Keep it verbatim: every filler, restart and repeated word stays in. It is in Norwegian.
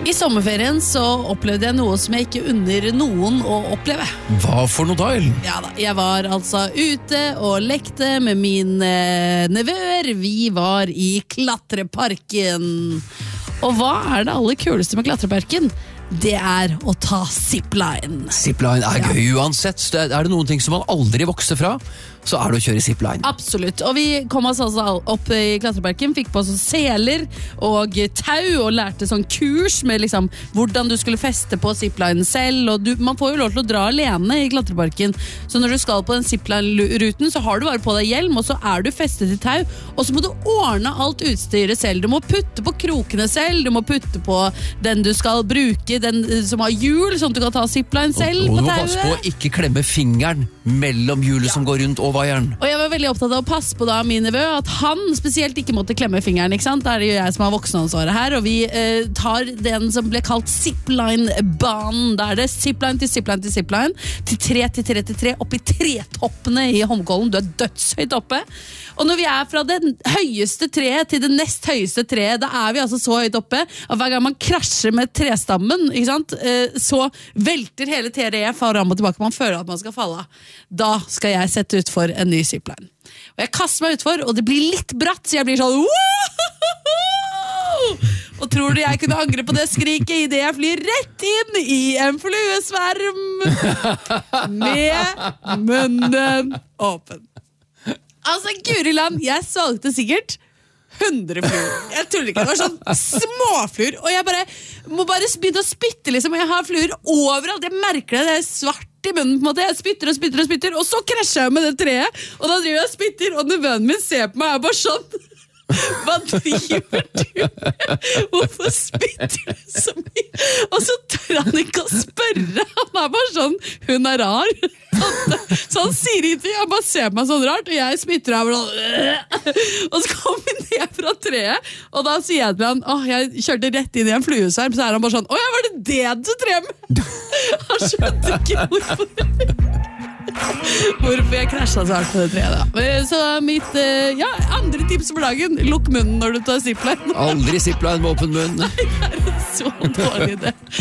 I sommerferien så opplevde jeg noe som jeg ikke unner noen å oppleve. Hva for noe da, Ellen? Ja da, jeg var altså ute og lekte med mine nevøer. Vi var i klatreparken. Og hva er det aller kuleste med klatreparken? Det er å ta zipline. Zipline er Ja. gøy uansett. Er det noen ting som man aldri vokser fra, så er det å kjøre zipline. Absolutt, og vi kom oss altså opp i klatreparken, fikk på oss seler og tau og lærte sånn kurs med liksom hvordan du skulle feste på zipline selv, og du, man får jo lov til å dra alene i klatreparken, så når du skal på den zipline-ruten så har du bare på deg hjelm, og så er du festet i tau, og så må du ordne alt utstyret selv. Du må putte på krokene selv, du må putte på den du skal bruke, den som har hjul, sånn at du kan ta zipline selv og, og på du må passe på tauet. å ikke klemme fingeren mellom hjulet som går rundt og vaieren. Og jeg var veldig opptatt av å passe på da min nevø, at han spesielt ikke måtte klemme fingeren, ikke sant? Da er det jo jeg som har voksenansvaret her, og vi eh, tar den som ble kalt zipline-banen. Da er det zipline til zipline til zipline, til tre til tre til tre, opp i tretoppene i Holmenkollen. Du er dødshøyt oppe. Og når vi er fra det høyeste treet til det nest høyeste treet, da er vi altså så høyt oppe, at hver gang man krasjer med trestammen, ikke sant? Eh, så velter hele treet fram og tilbake, man føler at man skal falle av. Da skal jeg sette ut for en ny zipline. Og jeg kaster meg utfor, og det blir litt bratt, så jeg blir sånn Woohoo! Og tror du jeg kunne angre på det skriket i det jeg flyr rett inn i en fluesverm med munnen åpen. Altså, Guriland, jeg svalgte sikkert hundre fluer. Jeg tuller ikke, det var sånn småfluer, og jeg bare må bare begynne å spytte, liksom, og jeg har fluer overalt. Jeg merker det, det er svart i munnen, på en måte. Jeg spytter og spytter og spytter, og så krasjer jeg med det treet, og da driver jeg og spytter, og nevøen min ser på meg, og er bare sånn, hva driver du med? Hvorfor spytter du så mye? Og så tør han ikke å spørre. Han er bare sånn, hun er rar. Så han sier ikke, han bare ser på meg sånn rart, og jeg spytter av og så kommer vi ned fra treet, og da sier jeg til han, åh, jeg kjørte rett inn i en fluesverm, så er han bare sånn, åh, ja, var det det du drev med? Han skjønte ikke hvorfor hvorfor jeg krasjet så hardt på det treet da. Så mitt, ja, andre tips for dagen, lukk munnen når du tar zipline. Aldri zipline med åpen munn. Det er en så dårlig idé.